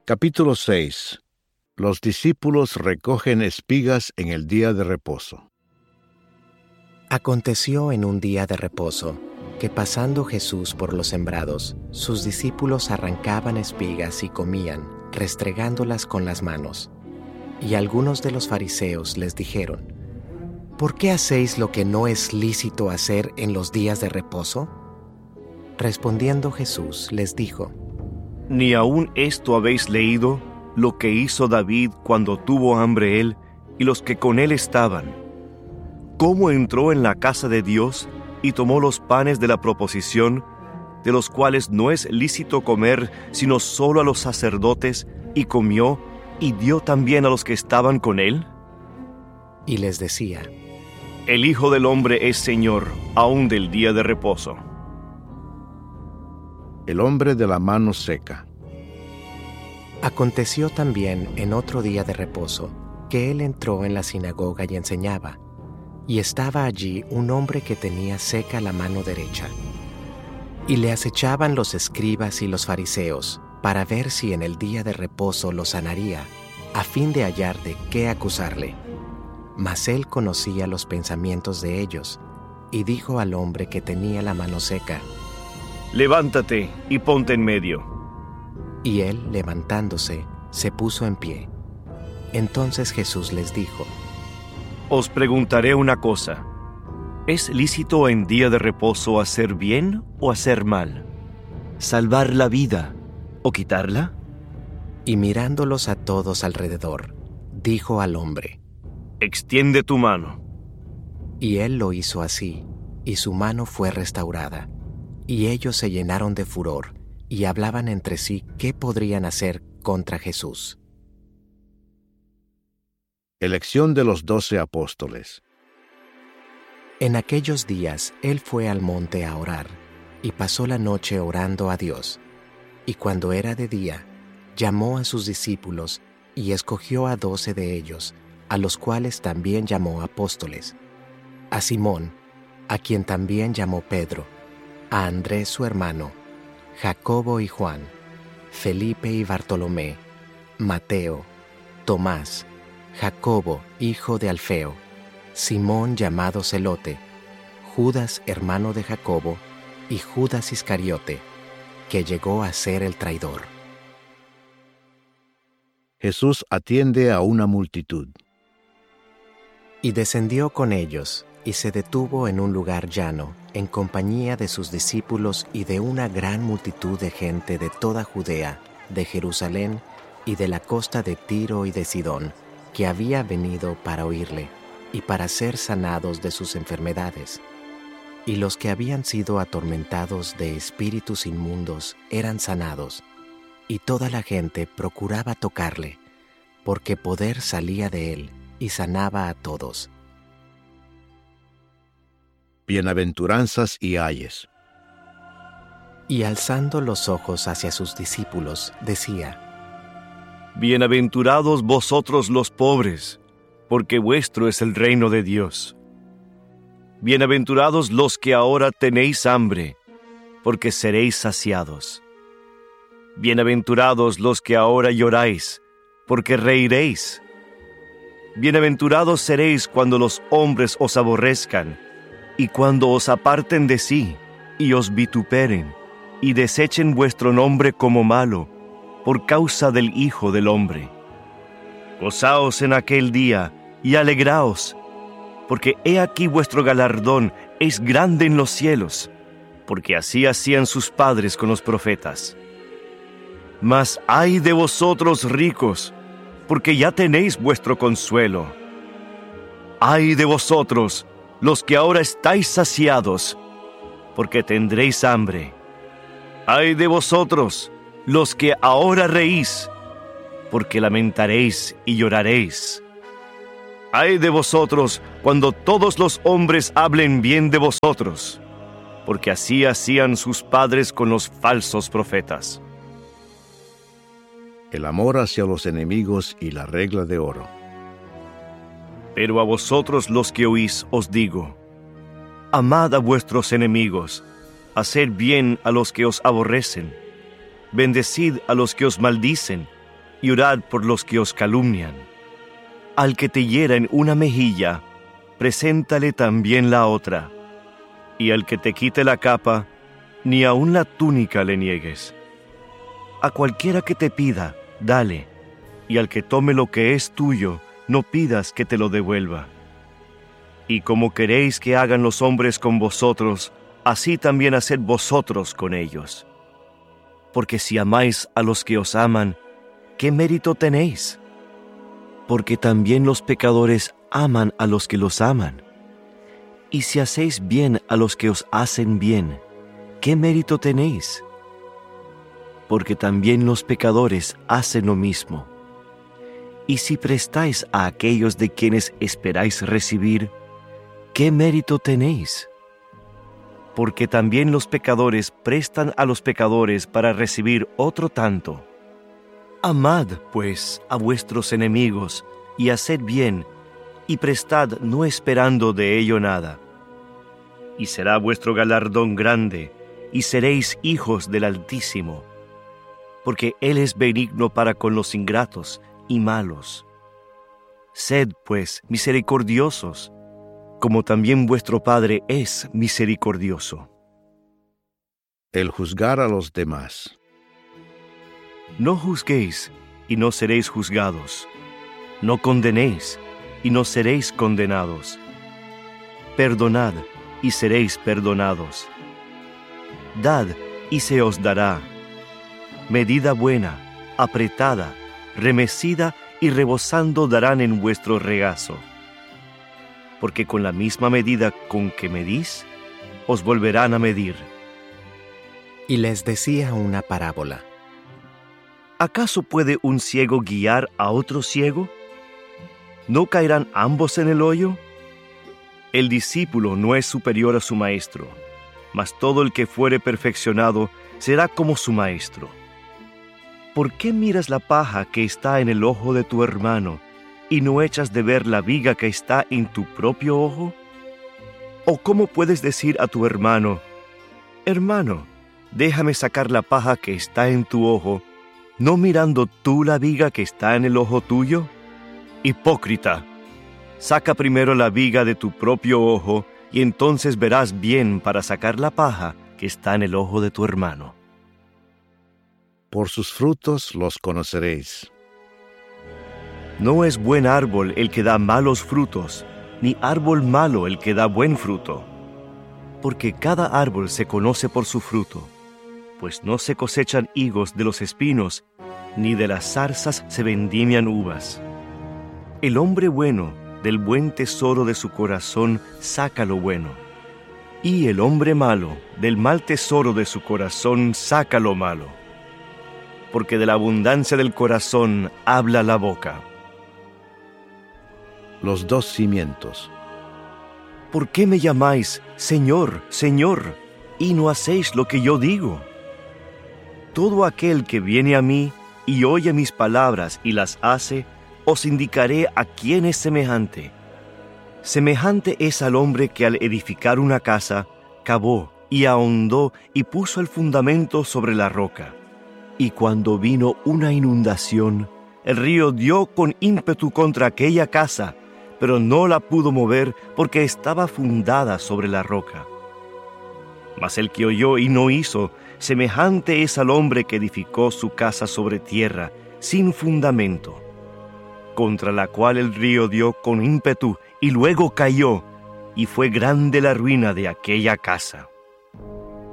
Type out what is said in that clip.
Capítulo 6. Los discípulos recogen espigas en el día de reposo. Aconteció en un día de reposo, que pasando Jesús por los sembrados, sus discípulos arrancaban espigas y comían, restregándolas con las manos. Y algunos de los fariseos les dijeron: ¿Por qué hacéis lo que no es lícito hacer en los días de reposo? Respondiendo Jesús les dijo: ¿Ni aún esto habéis leído, lo que hizo David cuando tuvo hambre él y los que con él estaban? ¿Cómo entró en la casa de Dios y tomó los panes de la proposición, de los cuales no es lícito comer sino solo a los sacerdotes, y comió y dio también a los que estaban con él? Y les decía: El Hijo del Hombre es Señor aún del día de reposo. El hombre de la mano seca. Aconteció también en otro día de reposo, que él entró en la sinagoga y enseñaba, y estaba allí un hombre que tenía seca la mano derecha. Y le acechaban los escribas y los fariseos, para ver si en el día de reposo lo sanaría, a fin de hallar de qué acusarle. Mas él conocía los pensamientos de ellos, y dijo al hombre que tenía la mano seca: Levántate y ponte en medio. Y él, levantándose, se puso en pie. Entonces Jesús les dijo: Os preguntaré una cosa. ¿Es lícito en día de reposo hacer bien o hacer mal? ¿Salvar la vida o quitarla? Y mirándolos a todos alrededor, dijo al hombre: Extiende tu mano. Y él lo hizo así, y su mano fue restaurada. Y ellos se llenaron de furor, y hablaban entre sí qué podrían hacer contra Jesús. Elección de los 12 apóstoles. En aquellos días él fue al monte a orar, y pasó la noche orando a Dios. Y cuando era de día, llamó a sus discípulos, y escogió a 12 de ellos, a los cuales también llamó apóstoles: a Simón, a quien también llamó Pedro, a Andrés su hermano, Jacobo y Juan, Felipe y Bartolomé, Mateo, Tomás, Jacobo hijo de Alfeo, Simón llamado Celote, Judas hermano de Jacobo, y Judas Iscariote, que llegó a ser el traidor. Jesús atiende a una multitud. Y descendió con ellos, y se detuvo en un lugar llano, en compañía de sus discípulos y de una gran multitud de gente de toda Judea, de Jerusalén y de la costa de Tiro y de Sidón, que había venido para oírle, y para ser sanados de sus enfermedades. Y los que habían sido atormentados de espíritus inmundos eran sanados, y toda la gente procuraba tocarle, porque poder salía de él, y sanaba a todos. Bienaventuranzas y ayes. Y alzando los ojos hacia sus discípulos, decía: Bienaventurados vosotros los pobres, porque vuestro es el reino de Dios. Bienaventurados los que ahora tenéis hambre, porque seréis saciados. Bienaventurados los que ahora lloráis, porque reiréis. Bienaventurados seréis cuando los hombres os aborrezcan, y cuando os aparten de sí, y os vituperen, y desechen vuestro nombre como malo, por causa del Hijo del Hombre. Gozaos en aquel día, y alegraos, porque he aquí vuestro galardón es grande en los cielos, porque así hacían sus padres con los profetas. Mas ay de vosotros ricos, porque ya tenéis vuestro consuelo. Ay de vosotros, los que ahora estáis saciados, porque tendréis hambre. Ay de vosotros, los que ahora reís, porque lamentaréis y lloraréis. Ay de vosotros, cuando todos los hombres hablen bien de vosotros, porque así hacían sus padres con los falsos profetas. El amor hacia los enemigos y la regla de oro. Pero a vosotros los que oís os digo: amad a vuestros enemigos, haced bien a los que os aborrecen, bendecid a los que os maldicen, y orad por los que os calumnian. Al que te hiera en una mejilla, preséntale también la otra, y al que te quite la capa, ni aun la túnica le niegues. A cualquiera que te pida, dale, y al que tome lo que es tuyo, no pidas que te lo devuelva. Y como queréis que hagan los hombres con vosotros, así también haced vosotros con ellos. Porque si amáis a los que os aman, ¿qué mérito tenéis? Porque también los pecadores aman a los que los aman. Y si hacéis bien a los que os hacen bien, ¿qué mérito tenéis? Porque también los pecadores hacen lo mismo. Y si prestáis a aquellos de quienes esperáis recibir, ¿qué mérito tenéis? Porque también los pecadores prestan a los pecadores para recibir otro tanto. Amad, pues, a vuestros enemigos, y haced bien, y prestad no esperando de ello nada. Y será vuestro galardón grande, y seréis hijos del Altísimo, porque Él es benigno para con los ingratos y malos. Sed, pues, misericordiosos, como también vuestro Padre es misericordioso. El juzgar a los demás. No juzguéis, y no seréis juzgados. No condenéis, y no seréis condenados. Perdonad, y seréis perdonados. Dad, y se os dará. Medida buena, apretada, remecida y rebosando darán en vuestro regazo. Porque con la misma medida con que medís, os volverán a medir. Y les decía una parábola. ¿Acaso puede un ciego guiar a otro ciego? ¿No caerán ambos en el hoyo? El discípulo no es superior a su maestro, mas todo el que fuere perfeccionado será como su maestro. ¿Por qué miras la paja que está en el ojo de tu hermano y no echas de ver la viga que está en tu propio ojo? ¿O cómo puedes decir a tu hermano, hermano, déjame sacar la paja que está en tu ojo, no mirando tú la viga que está en el ojo tuyo? Hipócrita, saca primero la viga de tu propio ojo y entonces verás bien para sacar la paja que está en el ojo de tu hermano. Por sus frutos los conoceréis. No es buen árbol el que da malos frutos, ni árbol malo el que da buen fruto. Porque cada árbol se conoce por su fruto, pues no se cosechan higos de los espinos, ni de las zarzas se vendimian uvas. El hombre bueno del buen tesoro de su corazón saca lo bueno, y el hombre malo del mal tesoro de su corazón saca lo malo. Porque de la abundancia del corazón habla la boca. Los dos cimientos. ¿Por qué me llamáis Señor, Señor, y no hacéis lo que yo digo? Todo aquel que viene a mí y oye mis palabras y las hace, os indicaré a quién es semejante. Semejante es al hombre que al edificar una casa, cavó y ahondó y puso el fundamento sobre la roca. Y cuando vino una inundación, el río dio con ímpetu contra aquella casa, pero no la pudo mover porque estaba fundada sobre la roca. Mas el que oyó y no hizo, semejante es al hombre que edificó su casa sobre tierra, sin fundamento, contra la cual el río dio con ímpetu y luego cayó, y fue grande la ruina de aquella casa.